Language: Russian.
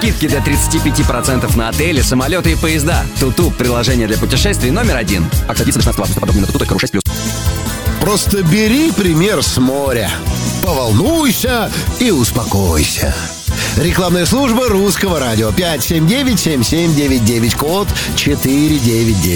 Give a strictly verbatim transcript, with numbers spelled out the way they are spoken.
Скидки до тридцать пять процентов на отели, самолеты и поезда. Туту – приложение для путешествий номер один. Акция длится до шестнадцатого августа. Подробнее на туту точка ру шесть плюс. Просто бери пример с моря. Поволнуйся и успокойся. Рекламная служба Русского радио. пять семь девять семь семь девять девять, код четыре девять девять.